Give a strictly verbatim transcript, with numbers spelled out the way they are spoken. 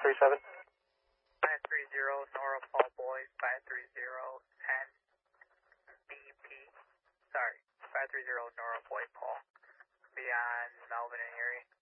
three seven. five three zero, Nora Paul Boy, five three zero, N B P. Sorry, five three zero, Nora Boy Paul. Beyond Melvin and Erie.